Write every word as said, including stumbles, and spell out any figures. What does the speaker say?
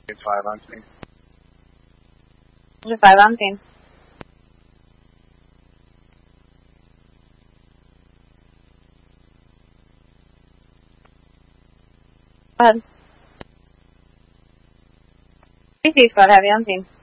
It's five on scene. There's a five on scene. Go ahead. P C squad, have you on scene.